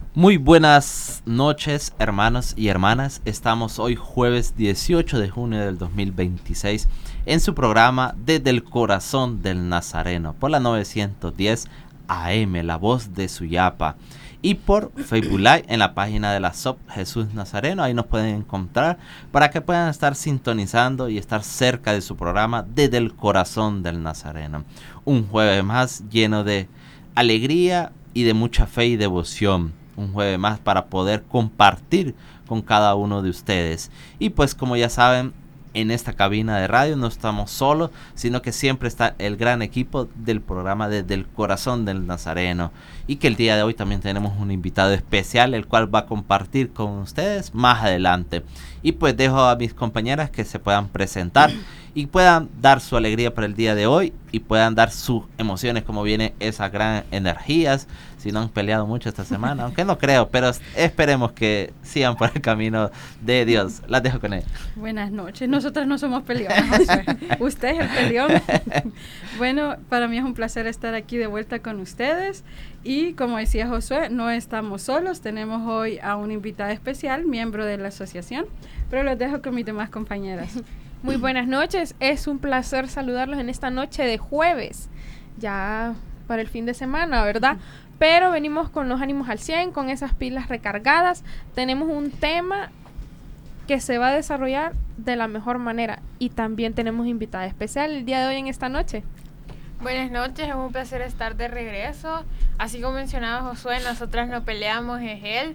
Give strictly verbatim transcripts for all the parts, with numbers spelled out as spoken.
Muy buenas noches, hermanos y hermanas. Estamos hoy jueves dieciocho de junio del dos mil veintiséis en su programa Desde el Corazón del Nazareno por la novecientos diez A M, la voz de Suyapa, y por Facebook Live en la página de la S O P Jesús Nazareno. Ahí nos pueden encontrar para que puedan estar sintonizando y estar cerca de su programa Desde el Corazón del Nazareno. Un jueves más lleno de alegría y de mucha fe y devoción. Un jueves más para poder compartir con cada uno de ustedes. Y pues como ya saben, en esta cabina de radio no estamos solos, sino que siempre está el gran equipo del programa Desde el Corazón del Nazareno. Y que el día de hoy también tenemos un invitado especial, el cual va a compartir con ustedes más adelante. Y pues dejo a mis compañeras que se puedan presentar y puedan dar su alegría para el día de hoy y puedan dar sus emociones, como viene esas gran energías. Si no han peleado mucho esta semana, aunque no creo, pero esperemos que sigan por el camino de Dios. Las dejo con él. Buenas noches. Nosotros no somos peleonas, Josué. Usted es el peleón. Bueno, para mí es un placer estar aquí de vuelta con ustedes. Y como decía Josué, no estamos solos. Tenemos hoy a un invitado especial, miembro de la asociación. Pero los dejo con mis demás compañeras. Muy buenas noches. Es un placer saludarlos en esta noche de jueves. Ya para el fin de semana, ¿verdad? Pero venimos con los ánimos al cien, con esas pilas recargadas. Tenemos un tema que se va a desarrollar de la mejor manera. Y también tenemos invitada especial el día de hoy en esta noche. Buenas noches, es un placer estar de regreso. Así como mencionaba Josué, nosotras no peleamos, es él.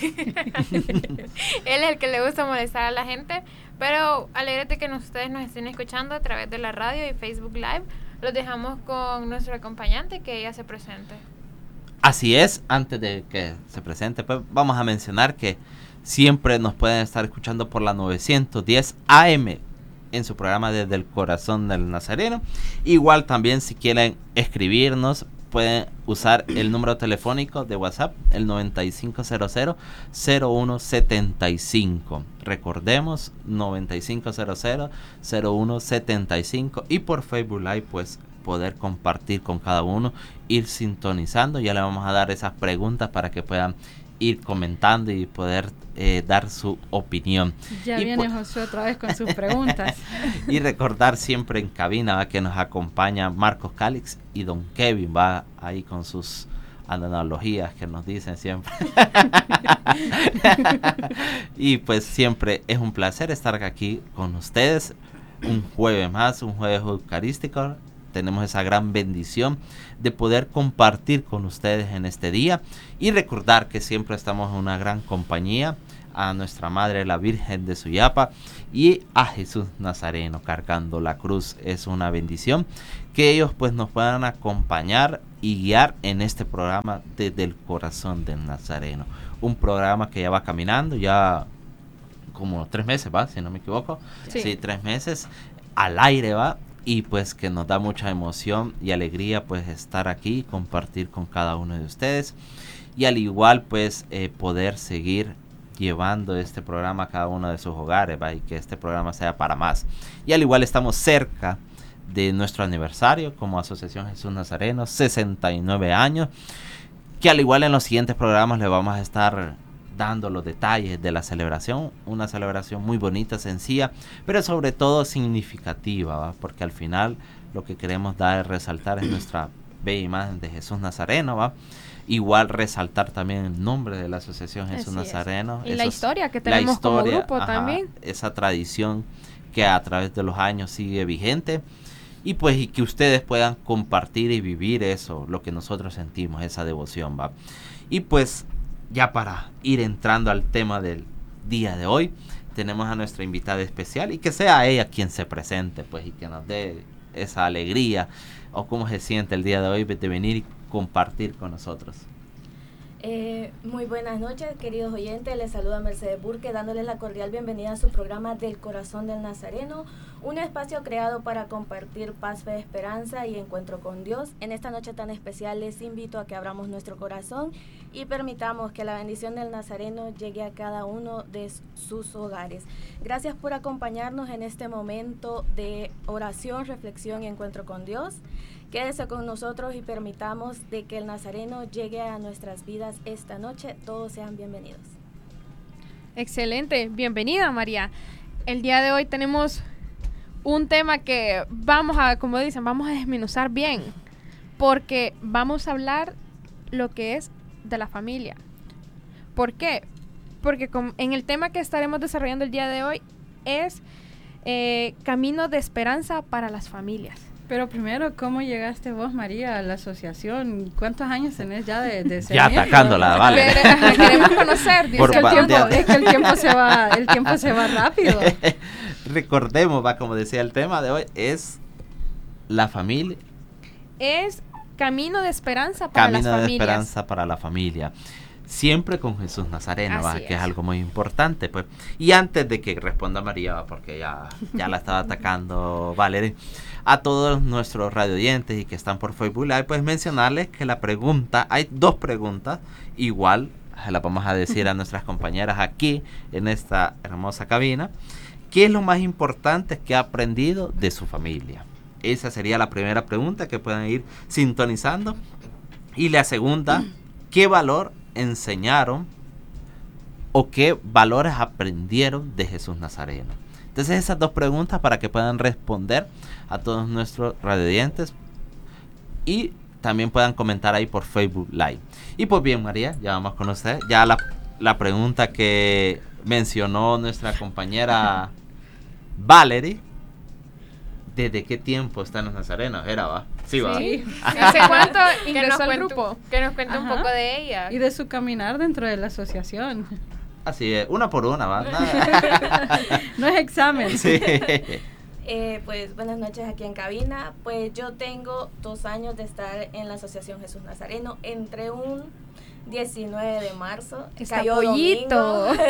Él es el que le gusta molestar a la gente. Pero alégrate que nos, ustedes nos estén escuchando a través de la radio y Facebook Live. Los dejamos con nuestro acompañante, que ella se presente. Así es, antes de que se presente, pues vamos a mencionar que siempre nos pueden estar escuchando por la novecientos diez A M en su programa Desde el Corazón del Nazareno. Igual también si quieren escribirnos, pueden usar el número telefónico de WhatsApp, el noventa y cinco cero cero cero uno setenta y cinco. Recordemos, noventa y cinco cero cero cero uno setenta y cinco. Y por Facebook Live, pues poder compartir con cada uno, ir sintonizando. Ya le vamos a dar esas preguntas para que puedan ir comentando y poder eh, dar su opinión. Ya y viene pues, Josué otra vez con sus preguntas. Y recordar siempre en cabina, ¿va?, que nos acompaña Marcos Calix y Don Kevin, va ahí con sus analogías que nos dicen siempre. Y pues siempre es un placer estar aquí con ustedes un jueves más, un jueves eucarístico. Tenemos esa gran bendición de poder compartir con ustedes en este día y recordar que siempre estamos en una gran compañía, a nuestra Madre la Virgen de Suyapa y a Jesús Nazareno cargando la cruz. Es una bendición que ellos pues nos puedan acompañar y guiar en este programa Desde el Corazón del Nazareno. Un programa que ya va caminando, ya como tres meses, ¿va? Si no me equivoco. Sí, sí tres meses al aire, ¿va? Y pues que nos da mucha emoción y alegría pues estar aquí y compartir con cada uno de ustedes. Y al igual pues eh, poder seguir llevando este programa a cada uno de sus hogares, ¿va? Y que este programa sea para más. Y al igual estamos cerca de nuestro aniversario como Asociación Jesús Nazareno, sesenta y nueve años. Que al igual en los siguientes programas le vamos a estar dando los detalles de la celebración, una celebración muy bonita, sencilla, pero sobre todo significativa, ¿va? Porque al final lo que queremos dar, resaltar es nuestra bella imagen de Jesús Nazareno, ¿va? Igual resaltar también el nombre de la Asociación Jesús así es. Nazareno. Y la Esos, historia que la tenemos historia, como grupo ajá, también. esa tradición que a través de los años sigue vigente. Y pues y que ustedes puedan compartir y vivir eso, lo que nosotros sentimos, esa devoción, ¿va? Y pues ya para ir entrando al tema del día de hoy, tenemos a nuestra invitada especial y que sea ella quien se presente, pues, y que nos dé esa alegría o cómo se siente el día de hoy de venir y compartir con nosotros. Eh, muy buenas noches, queridos oyentes. Les saluda Mercedes Burke, dándoles la cordial bienvenida a su programa Del Corazón del Nazareno, un espacio creado para compartir paz, fe, esperanza y encuentro con Dios. En esta noche tan especial les invito a que abramos nuestro corazón y permitamos que la bendición del Nazareno llegue a cada uno de sus hogares. Gracias por acompañarnos en este momento de oración, reflexión y encuentro con Dios. Quédese con nosotros y permitamos de que el Nazareno llegue a nuestras vidas esta noche. Todos sean bienvenidos. Excelente, bienvenida María. El día de hoy tenemos un tema que vamos a, como dicen, vamos a desmenuzar bien, porque vamos a hablar lo que es de la familia. ¿Por qué? Porque con, en el tema que estaremos desarrollando el día de hoy es eh, camino de esperanza para las familias. Pero primero, ¿cómo llegaste vos, María, a la asociación? ¿Cuántos años tenés ya de, de ser Ya miembro? atacándola, vale. Pero, queremos conocer, dice. Por Es que, el tiempo, bandear. es que el tiempo se va, el tiempo se va rápido. Recordemos, va, como decía el tema de hoy, es la familia. Es camino de esperanza para Camino las de familias. esperanza para la familia. Siempre con Jesús Nazareno, ¿va? Así Que es es. algo muy importante, pues. Y antes de que responda María, ¿va? Porque ya, ya la estaba atacando Valerie, a todos nuestros radioyentes y que están por Facebook Live, pues mencionarles que la pregunta, hay dos preguntas, igual se las vamos a decir a nuestras compañeras aquí en esta hermosa cabina. ¿Qué es lo más importante que ha aprendido de su familia? Esa sería la primera pregunta que pueden ir sintonizando. Y la segunda, ¿qué valor enseñaron o qué valores aprendieron de Jesús Nazareno? Entonces esas dos preguntas para que puedan responder a todos nuestros radioyentes y también puedan comentar ahí por Facebook Live. Y pues bien, María, ya vamos con usted. Ya la, la pregunta que mencionó nuestra compañera Valerie, ¿desde qué tiempo están los nazarenos? Era, ¿va? Sí, va. Sí. ¿Hace cuánto Que nos ingresó al cuente- grupo? Que nos cuente un Ajá. poco de ella. Y de su caminar dentro de la asociación. Así es, una por una, ¿va? Nada. No es examen. Sí. Eh, pues buenas noches aquí en cabina. Pues yo tengo dos años de estar en la Asociación Jesús Nazareno. Entré un diecinueve de marzo. Está Cayó pollito. domingo.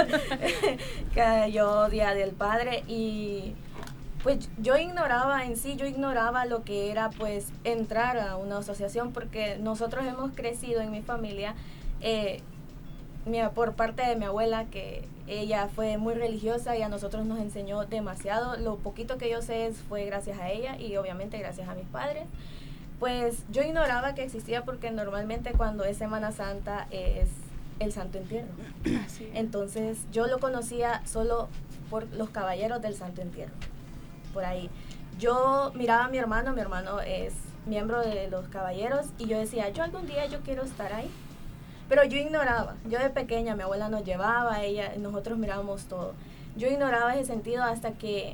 Cayó Día del Padre y pues yo ignoraba en sí, yo ignoraba lo que era pues entrar a una asociación, porque nosotros hemos crecido en mi familia eh, mi- por parte de mi abuela, que ella fue muy religiosa y a nosotros nos enseñó demasiado. Lo poquito que yo sé es- fue gracias a ella y obviamente gracias a mis padres. Pues yo ignoraba que existía, porque normalmente cuando es Semana Santa es el Santo Entierro. Entonces yo lo conocía solo por los caballeros del Santo Entierro, por ahí. Yo miraba a mi hermano, mi hermano es miembro de los caballeros, y yo decía, yo algún día yo quiero estar ahí. Pero yo ignoraba, yo de pequeña, mi abuela nos llevaba, ella, nosotros mirábamos todo. Yo ignoraba ese sentido hasta que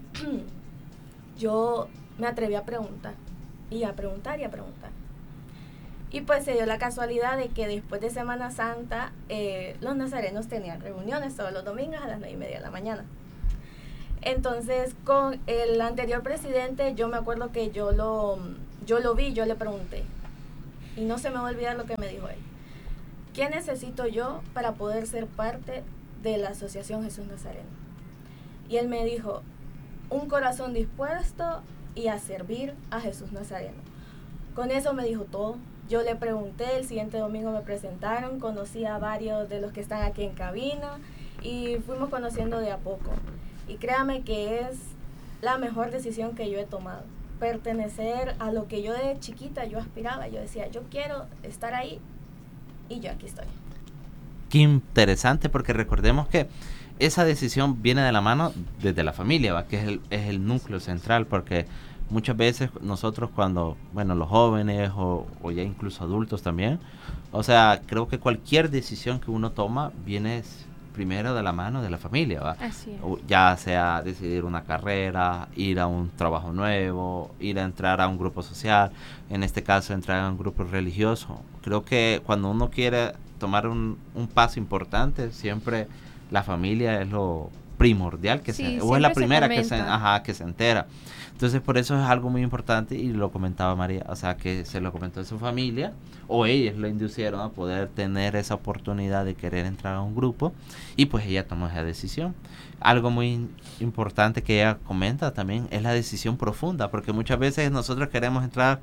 yo me atreví a preguntar, y a preguntar y a preguntar. Y pues se dio la casualidad de que después de Semana Santa, eh, los nazarenos tenían reuniones todos los domingos a las nueve y media de la mañana. Entonces, con el anterior presidente, yo me acuerdo que yo lo, yo lo vi, yo le pregunté, y no se me va a olvidar lo que me dijo él. ¿Qué necesito yo para poder ser parte de la Asociación Jesús Nazareno? Y él me dijo, un corazón dispuesto y a servir a Jesús Nazareno. Con eso me dijo todo. Yo le pregunté, el siguiente domingo me presentaron, conocí a varios de los que están aquí en cabina y fuimos conociendo de a poco. Y créame que es la mejor decisión que yo he tomado. Pertenecer a lo que yo de chiquita yo aspiraba. Yo decía, yo quiero estar ahí, y yo aquí estoy. Qué interesante, porque recordemos que esa decisión viene de la mano desde la familia, ¿va? Que es el, es el núcleo central, porque muchas veces nosotros cuando, bueno, los jóvenes o, o ya incluso adultos también, o sea, creo que cualquier decisión que uno toma viene primero de la mano de la familia, ¿va? Así es. O ya sea decidir una carrera, ir a un trabajo nuevo, ir a entrar a un grupo social, en este caso entrar a un grupo religioso. Creo que cuando uno quiere tomar un, un paso importante, siempre la familia es lo primordial que Sí, se, o es la siempre se primera que se, comenta. ajá, que se entera. Entonces por eso es algo muy importante, y lo comentaba María, o sea, que se lo comentó a su familia, o ellos lo inducieron a poder tener esa oportunidad de querer entrar a un grupo, y pues ella tomó esa decisión. Algo muy importante que ella comenta también es la decisión profunda, porque muchas veces nosotros queremos entrar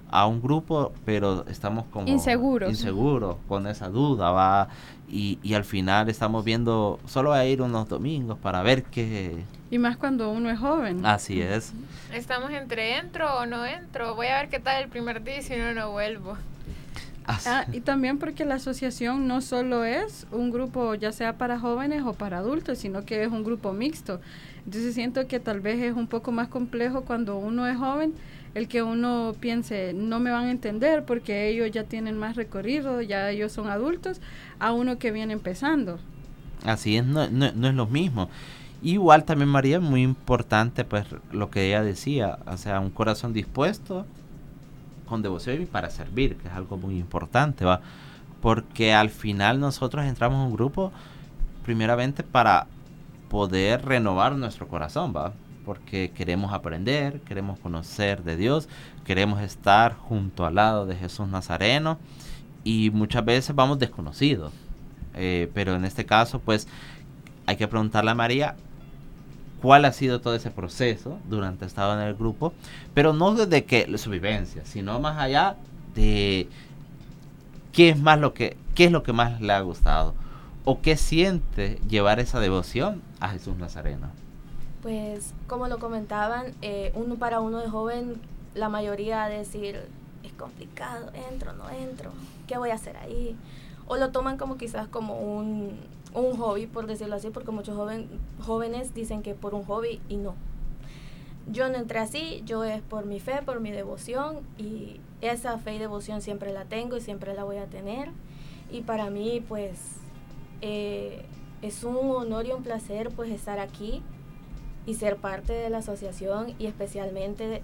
a un grupo, pero estamos como inseguros, inseguros con esa duda, va, y, y al final estamos viendo, solo a ir unos domingos para ver qué. Y más cuando uno es joven. Así es. Estamos entre entro o no entro, voy a ver qué tal el primer día y si no, no vuelvo. Ah, y también porque la asociación no solo es un grupo ya sea para jóvenes o para adultos, sino que es un grupo mixto. Entonces siento que tal vez es un poco más complejo cuando uno es joven, el que uno piense, no me van a entender porque ellos ya tienen más recorrido, ya ellos son adultos, a uno que viene empezando. Así es, no, no, no es lo mismo. Igual también, María, muy importante pues lo que ella decía, o sea, un corazón dispuesto con devoción y para servir, que es algo muy importante, va, porque al final nosotros entramos en un grupo primeramente para poder renovar nuestro corazón, va, porque queremos aprender, queremos conocer de Dios, queremos estar junto al lado de Jesús Nazareno y muchas veces vamos desconocidos, eh, pero en este caso pues hay que preguntarle a María cuál ha sido todo ese proceso durante estado en el grupo, pero no desde que su vivencia, sino más allá de qué es más lo que qué es lo que más le ha gustado o qué siente llevar esa devoción a Jesús Nazareno. Pues como lo comentaban, eh, uno para uno de joven, la mayoría decir es complicado, entro, no entro, ¿qué voy a hacer ahí? O lo toman como quizás como un un hobby, por decirlo así, porque muchos joven, jóvenes dicen que por un hobby y no. Yo no entré así, yo es por mi fe, por mi devoción y esa fe y devoción siempre la tengo y siempre la voy a tener y para mí pues eh, es un honor y un placer pues estar aquí y ser parte de la asociación y especialmente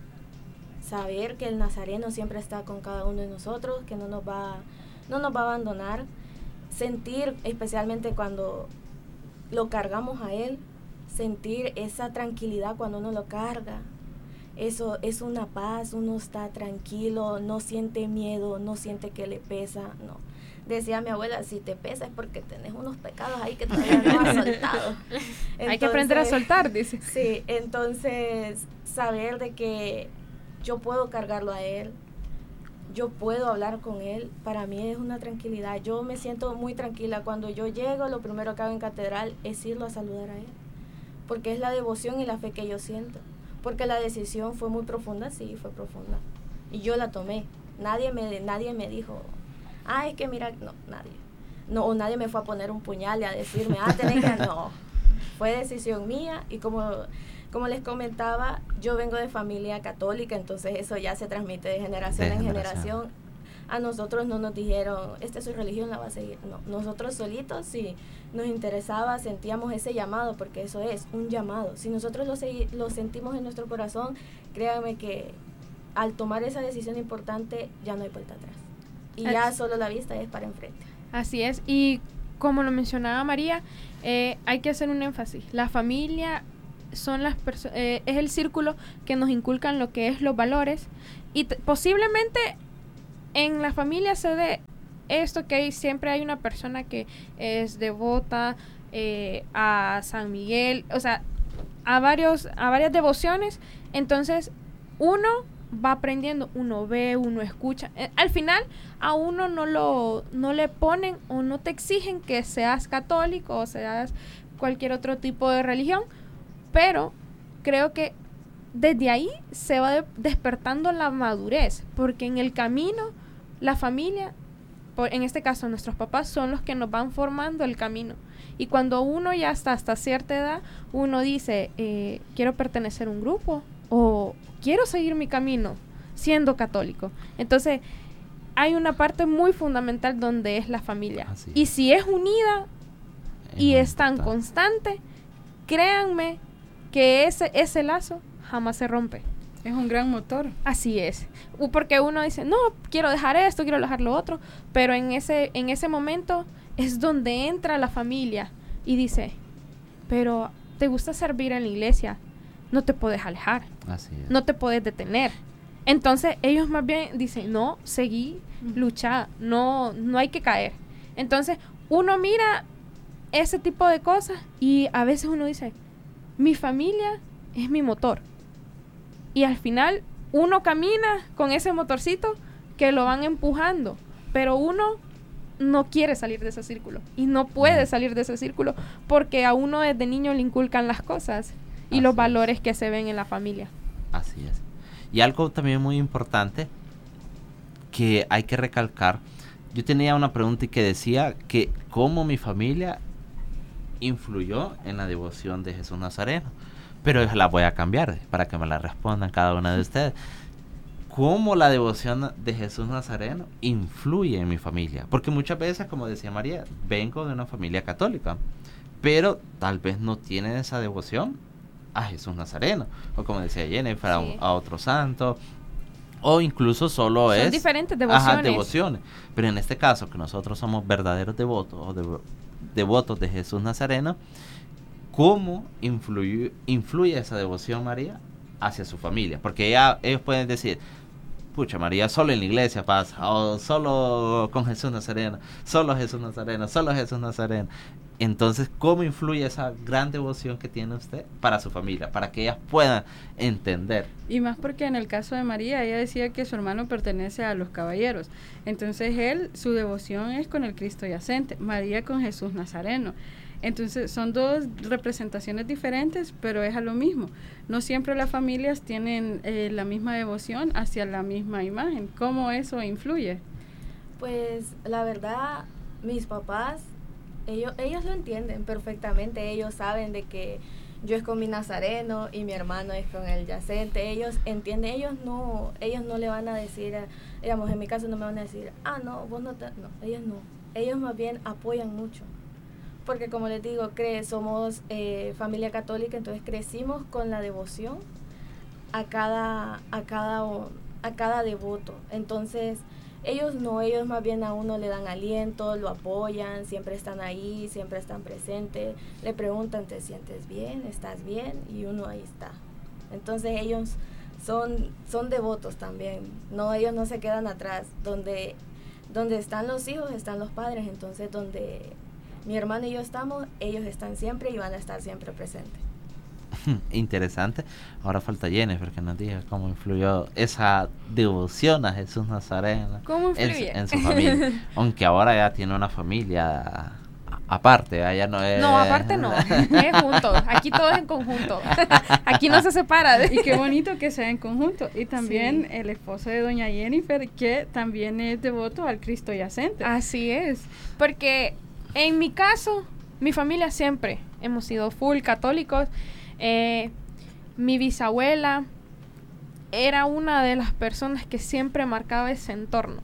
saber que el Nazareno siempre está con cada uno de nosotros, que no nos va, no nos va a abandonar. Sentir, especialmente cuando lo cargamos a Él, sentir esa tranquilidad cuando uno lo carga, eso es una paz, uno está tranquilo, no siente miedo, no siente que le pesa, no. Decía mi abuela, si te pesa es porque tenés unos pecados ahí que todavía no has soltado. Entonces, hay que aprender a soltar, dice. Sí, entonces saber de que yo puedo cargarlo a Él, yo puedo hablar con Él, para mí es una tranquilidad. Yo me siento muy tranquila. Cuando yo llego, lo primero que hago en catedral es irlo a saludar a Él, porque es la devoción y la fe que yo siento. Porque la decisión fue muy profunda, sí, fue profunda. Y yo la tomé. Nadie me, nadie me dijo, ah, es que mira, no, nadie. No, o nadie me fue a poner un puñal y a decirme, ah, tenés que, no. Fue decisión mía y como... Como les comentaba, yo vengo de familia católica, entonces eso ya se transmite de generación de en generación. generación. A nosotros no nos dijeron, esta es su religión, la va a seguir. No, nosotros solitos, si nos interesaba, sentíamos ese llamado, porque eso es un llamado. Si nosotros lo, lo sentimos en nuestro corazón, créanme que al tomar esa decisión importante, ya no hay vuelta atrás. Y ya Así. solo la vista es para enfrente. Así es, y como lo mencionaba María, eh, hay que hacer un énfasis. La familia son las perso- eh, es el círculo que nos inculcan lo que es los valores y t- posiblemente en la familia se dé esto que hay, siempre hay una persona que es devota eh, a San Miguel, o sea, a varios a varias devociones, entonces uno va aprendiendo, uno ve, uno escucha. Eh, al final a uno no lo no le ponen o no te exigen que seas católico o seas cualquier otro tipo de religión, pero creo que desde ahí se va de- despertando la madurez, porque en el camino la familia, por, en este caso nuestros papás, son los que nos van formando el camino. Y cuando uno ya está hasta cierta edad, uno dice, eh, quiero pertenecer a un grupo o quiero seguir mi camino siendo católico. Entonces, hay una parte muy fundamental donde es la familia. Así Y es. si es unida Es y muy es tan importante. constante, créanme que ese, ese lazo jamás se rompe. Es un gran motor. Así es. U- Porque uno dice, no, quiero dejar esto, quiero dejar lo otro, pero en ese, en ese momento es donde entra la familia y dice, pero te gusta servir en la iglesia, no te puedes alejar, Así es. no te puedes detener. Entonces ellos más bien dicen, no, seguí, lucha, no, no hay que caer. Entonces uno mira ese tipo de cosas y a veces uno dice, mi familia es mi motor. Y al final uno camina con ese motorcito que lo van empujando, pero uno no quiere salir de ese círculo y no puede salir de ese círculo porque a uno desde niño le inculcan las cosas y Así los es. valores que se ven en la familia. Así es. Y algo también muy importante que hay que recalcar, yo tenía una pregunta y que decía que cómo mi familia influyó en la devoción de Jesús Nazareno, pero la voy a cambiar para que me la respondan cada una de ustedes. ¿Cómo la devoción de Jesús Nazareno influye en mi familia? Porque muchas veces, como decía María, vengo de una familia católica, pero tal vez no tienen esa devoción a Jesús Nazareno, o como decía Jennifer, a, Sí. a otro santo, o incluso solo Son es diferentes devociones. Ajá, devociones. Pero en este caso, que nosotros somos verdaderos devotos o devo- devotos de Jesús Nazareno, ¿cómo influye, influye esa devoción, María, hacia su familia? Porque ella, ellos pueden decir, pucha, María, solo en la iglesia pasa, o solo con Jesús Nazareno, solo Jesús Nazareno, solo Jesús Nazareno. Entonces, ¿cómo influye esa gran devoción que tiene usted para su familia? Para que ellas puedan entender. Y más porque en el caso de María, ella decía que su hermano pertenece a los caballeros. Entonces él, su devoción es con el Cristo yacente, María con Jesús Nazareno. Entonces son dos representaciones diferentes, pero es a lo mismo. No siempre las familias tienen eh, la misma devoción hacia la misma imagen. ¿Cómo eso influye? Pues la verdad, mis papás, ellos, ellos lo entienden perfectamente. Ellos saben de que yo es con mi nazareno y mi hermano es con el yacente. Ellos entienden, ellos no, ellos no le van a decir, eh, digamos, en mi caso no me van a decir, ah, no, vos no te, no, ellos no. Ellos más bien apoyan mucho. Porque como les digo, cre somos eh, familia católica, entonces crecimos con la devoción a cada, a cada, a cada devoto. Entonces, ellos no, ellos más bien a uno le dan aliento, lo apoyan, siempre están ahí, siempre están presentes, le preguntan, ¿te sientes bien? ¿Estás bien? Y uno ahí está. Entonces ellos son, son devotos también, no, ellos no se quedan atrás. Donde, donde están los hijos, están los padres, entonces donde mi hermano y yo estamos, ellos están siempre y van a estar siempre presentes. Interesante. Ahora falta Jennifer que nos diga cómo influyó esa devoción a Jesús Nazareno ¿Cómo en, influye? en su familia. Aunque ahora ya tiene una familia a- aparte, ya no es... No, aparte no, es juntos, aquí todo es en conjunto, aquí no se separa. Y qué bonito que sea en conjunto. Y también Sí. el esposo de doña Jennifer, que también es devoto al Cristo yacente. Así es, porque en mi caso, mi familia siempre hemos sido full católicos. Eh, mi bisabuela era una de las personas que siempre marcaba ese entorno.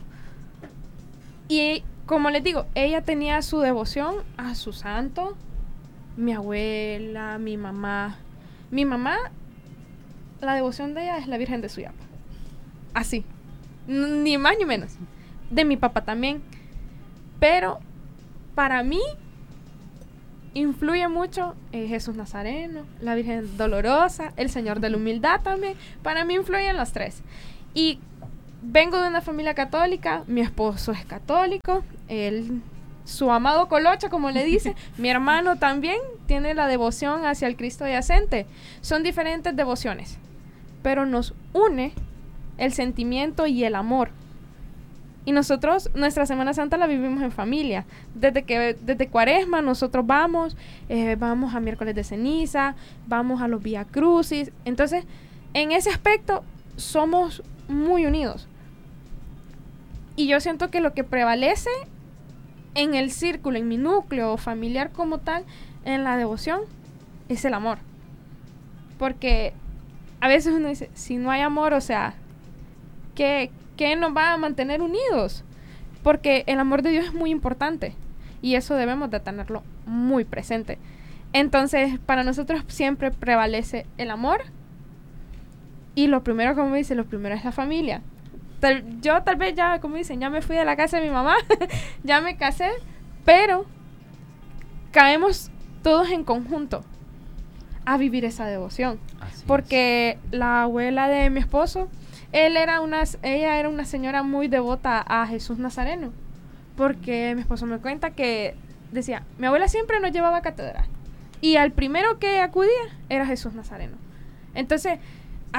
Y como les digo, ella tenía su devoción a su santo, mi abuela, mi mamá. Mi mamá, la devoción de ella es la Virgen de Suyapa. Así, N- ni más ni menos. De mi papá también. Pero para mí influye mucho eh, Jesús Nazareno, la Virgen Dolorosa, el Señor de la Humildad también. Para mí influyen las tres. Y vengo de una familia católica, mi esposo es católico, él, su amado Colocha, como le dice, mi hermano también tiene la devoción hacia el Cristo yacente. Son diferentes devociones, pero nos une el sentimiento y el amor. Y nosotros, nuestra Semana Santa la vivimos en familia. Desde que desde Cuaresma nosotros vamos, eh, vamos a miércoles de ceniza, vamos a los Vía Crucis. Entonces, en ese aspecto, somos muy unidos. Y yo siento que lo que prevalece en el círculo, en mi núcleo familiar como tal, en la devoción, es el amor. Porque a veces uno dice, si no hay amor, o sea, ¿qué, qué nos va a mantener unidos? Porque el amor de Dios es muy importante y eso debemos de tenerlo muy presente. Entonces, para nosotros siempre prevalece el amor y lo primero, como dice, lo primero es la familia. Tal, yo tal vez ya, como dicen, ya me fui de la casa de mi mamá, ya me casé, pero caemos todos en conjunto a vivir esa devoción. Así Porque la abuela de mi esposo, él era una, ella era una señora muy devota a Jesús Nazareno. Porque mi esposo me cuenta que decía, mi abuela siempre nos llevaba a catedral. Y al primero que acudía era Jesús Nazareno. Entonces, hay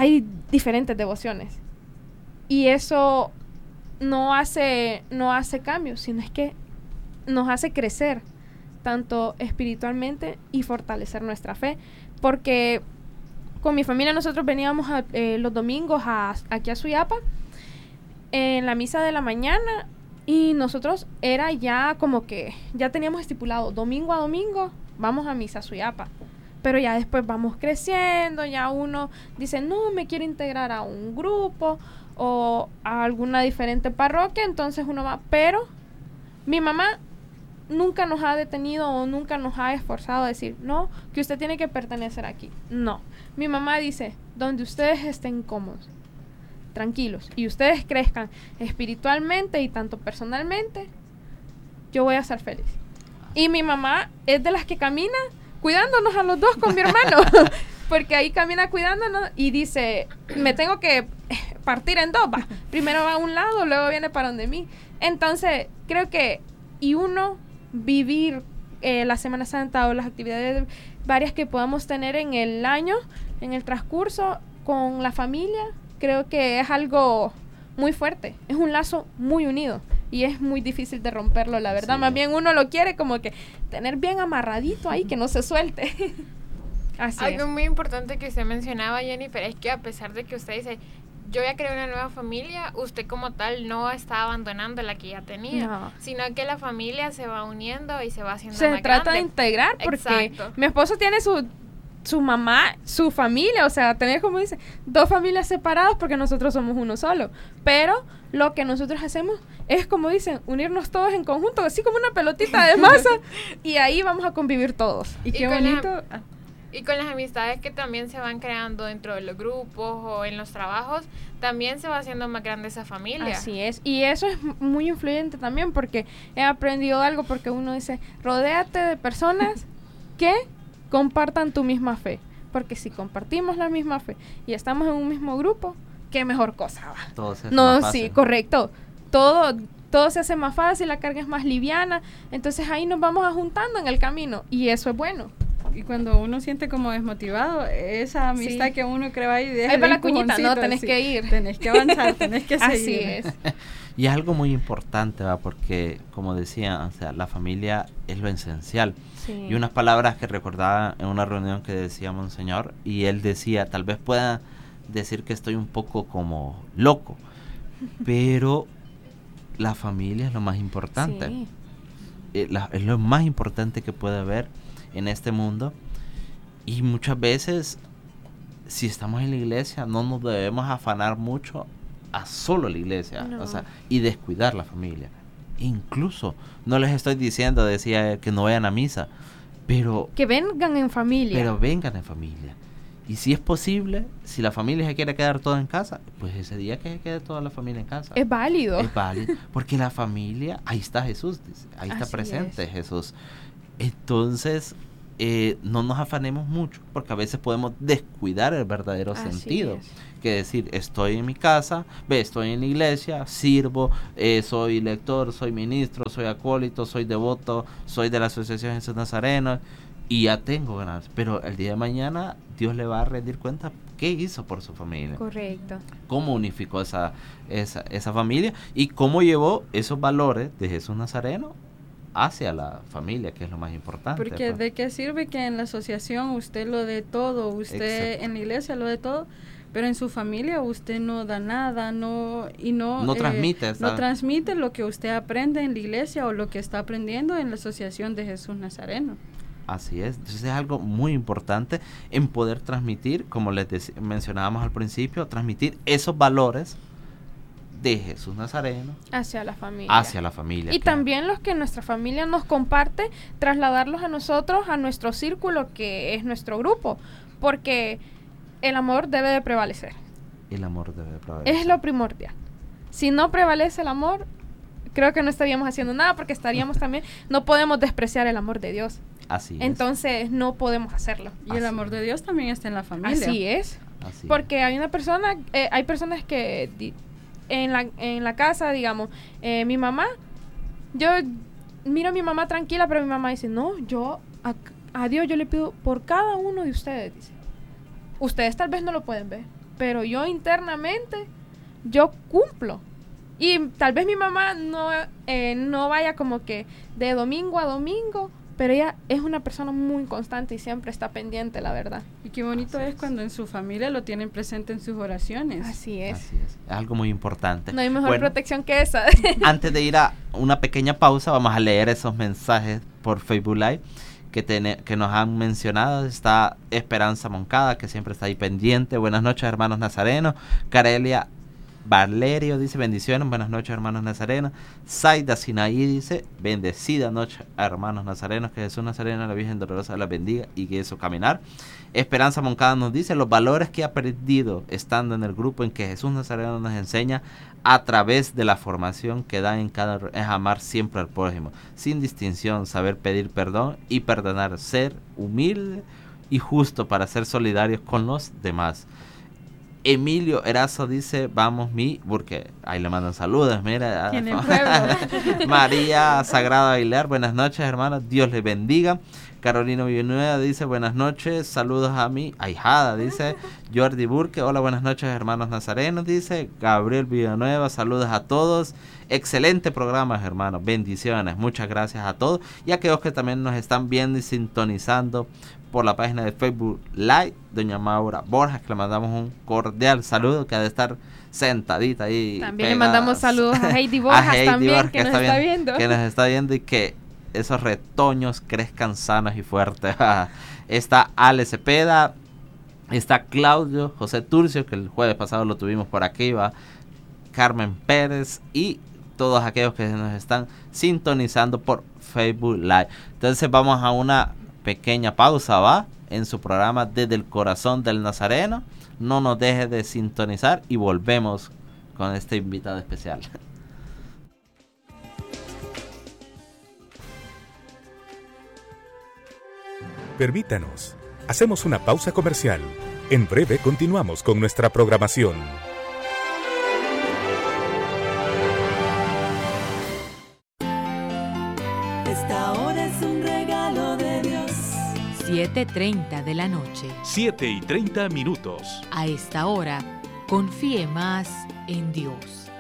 diferentes devociones. Y eso no hace, no hace cambios, sino es que nos hace crecer tanto espiritualmente y fortalecer nuestra fe. Porque con mi familia nosotros veníamos a, eh, los domingos a, aquí a Suyapa en la misa de la mañana, y nosotros era ya como que ya teníamos estipulado domingo a domingo vamos a misa a Suyapa. Pero ya después vamos creciendo, ya uno dice, no, me quiero integrar a un grupo o a alguna diferente parroquia, entonces uno va. Pero mi mamá nunca nos ha detenido o nunca nos ha esforzado a decir, no, que usted tiene que pertenecer aquí. No, mi mamá dice, donde ustedes estén cómodos, tranquilos, y ustedes crezcan espiritualmente y tanto personalmente, yo voy a ser feliz. Y mi mamá es de las que camina cuidándonos a los dos con mi hermano, porque ahí camina cuidándonos y dice, me tengo que partir en dos, va. Primero va a un lado, luego viene para donde mí. Entonces, creo que, y uno vivir eh, la Semana Santa o las actividades varias que podamos tener en el año, en el transcurso, con la familia, creo que es algo muy fuerte, es un lazo muy unido. Y es muy difícil de romperlo, la verdad. Sí. Más bien uno lo quiere como que tener bien amarradito ahí, que no se suelte. Así Algo es. muy importante que usted mencionaba, Jennifer, es que a pesar de que usted dice, yo voy a crear una nueva familia, usted como tal no está abandonando la que ya tenía, no. Sino que la familia se va uniendo y se va haciendo se más trata grande. De integrar, porque Exacto. Mi esposo tiene su... su mamá, su familia, o sea, tener, como dice, dos familias separadas porque nosotros somos uno solo. Pero lo que nosotros hacemos es, como dicen, unirnos todos en conjunto, así como una pelotita de masa, y ahí vamos a convivir todos. Y, y qué bonito. La, y con las amistades que también se van creando dentro de los grupos o en los trabajos, también se va haciendo más grande esa familia. Así es, y eso es muy influyente también, porque he aprendido algo, porque uno dice, rodéate de personas que compartan tu misma fe, porque si compartimos la misma fe y estamos en un mismo grupo, qué mejor cosa va. Todo se hace no, más fácil. Sí, correcto. Todo, todo se hace más fácil, la carga es más liviana, entonces ahí nos vamos juntando en el camino y eso es bueno. Y cuando uno siente como desmotivado, esa amistad sí. que uno cree ahí, ahí va la cuñita, no, tenés sí. que ir, tenés que avanzar, tenés que seguir. Así es. Y es algo muy importante, ¿va? Porque, como decía, o sea, la familia es lo esencial. Sí. Y unas palabras que recordaba en una reunión que decía Monseñor, y él decía, tal vez pueda decir que estoy un poco como loco, pero la familia es lo más importante. Sí. Eh, la, es lo más importante que puede haber en este mundo. Y muchas veces, si estamos en la iglesia, no nos debemos afanar mucho a solo la iglesia, no. o sea, y descuidar la familia. Incluso, no les estoy diciendo, decía él, que no vayan a misa, pero... que vengan en familia. Pero vengan en familia. Y si es posible, si la familia se quiere quedar toda en casa, pues ese día que se quede toda la familia en casa. Es válido. Es válido, porque la familia, ahí está Jesús, dice, ahí está Así presente es. Jesús. Entonces, eh, no nos afanemos mucho, porque a veces podemos descuidar el verdadero Así sentido. Es. Que decir, estoy en mi casa, ve, estoy en la iglesia, sirvo, eh, soy lector, soy ministro, soy acólito, soy devoto, soy de la Asociación Jesús Nazareno, y ya tengo ganas. Pero el día de mañana Dios le va a rendir cuenta qué hizo por su familia. Correcto. Cómo unificó esa, esa, esa familia y cómo llevó esos valores de Jesús Nazareno hacia la familia, que es lo más importante. Porque pues. ¿De qué sirve que en la asociación usted lo dé todo, usted Exacto. En la iglesia lo dé todo, pero en su familia usted no da nada, no y no no eh, transmite no transmite lo que usted aprende en la iglesia o lo que está aprendiendo en la Asociación de Jesús Nazareno? Así es, entonces es algo muy importante en poder transmitir, como les dec- mencionábamos al principio, transmitir esos valores de Jesús Nazareno hacia la familia. Hacia la familia. Y claro. También los que nuestra familia nos comparte, trasladarlos a nosotros, a nuestro círculo, que es nuestro grupo, porque el amor debe de prevalecer. El amor debe de prevalecer. Es lo primordial. Si no prevalece el amor, creo que no estaríamos haciendo nada, porque estaríamos también, no podemos despreciar el amor de Dios. Así es. Entonces no podemos hacerlo. Y Así el amor de Dios también está en la familia. Así es. Así porque es. hay una persona, eh, hay personas que di, en la en la casa, digamos, eh, mi mamá, yo miro a mi mamá tranquila, pero mi mamá dice, no, yo a, a Dios yo le pido por cada uno de ustedes, dice. Ustedes tal vez no lo pueden ver, pero yo internamente, yo cumplo. Y tal vez mi mamá no, eh, no vaya como que de domingo a domingo, pero ella es una persona muy constante y siempre está pendiente, la verdad. Y qué bonito es, es cuando en su familia lo tienen presente en sus oraciones. Así es. Así es. Es algo muy importante. No hay mejor Bueno, protección que esa. antes de ir a una pequeña pausa, vamos a leer esos mensajes por Facebook Live que, ten, que nos han mencionado. Está Esperanza Moncada, que siempre está ahí pendiente. Buenas noches, hermanos nazarenos. Carelia Valerio dice: bendiciones, buenas noches, hermanos nazarenos. Zaida Sinaí dice: bendecida noche, hermanos nazarenos, que Jesús Nazareno, la Virgen Dolorosa, la bendiga y que su caminar. Esperanza Moncada nos dice: los valores que ha aprendido estando en el grupo en que Jesús Nazareno nos enseña a través de la formación que da en cada es amar siempre al prójimo, sin distinción, saber pedir perdón y perdonar, ser humilde y justo para ser solidarios con los demás. Emilio Erazo dice: vamos mi, porque ahí le mandan saludos, mira. En el pueblo. María Sagrada Aguilar, buenas noches, hermanos, Dios les bendiga. Carolina Villanueva dice: buenas noches, saludos a mi ahijada, dice Jordi Burke. Hola, buenas noches, hermanos nazarenos, dice Gabriel Villanueva, saludos a todos. Excelente programa, hermanos, bendiciones, muchas gracias a todos y a aquellos que también nos están viendo y sintonizando por la página de Facebook Live. Doña Maura Borjas, que le mandamos un cordial saludo, que ha de estar sentadita ahí. También pegada. Le mandamos saludos a Heidi Borjas, a Heidi también, Borjas, que, que nos está viendo, viendo. Que nos está viendo y que esos retoños crezcan sanos y fuertes. Está Ale Cepeda, está Claudio José Turcio, que el jueves pasado lo tuvimos por aquí, va Carmen Pérez y todos aquellos que nos están sintonizando por Facebook Live. Entonces vamos a una pequeña pausa, va, en su programa Desde el Corazón del Nazareno. No nos deje de sintonizar y volvemos con este invitado especial. Permítanos, hacemos una pausa comercial. En breve continuamos con nuestra programación. Esta hora es un regalo de Dios. siete y treinta de la noche. siete y treinta minutos. A esta hora, confíe más en Dios.